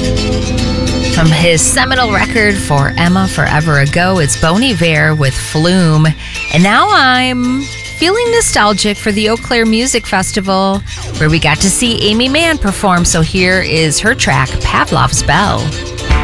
From his seminal record For Emma Forever Ago, it's Bon Iver with Flume. And now I'm feeling nostalgic for the Eau Claire Music Festival, where we got to see Amy Mann perform. So here is her track, Pavlov's Bell.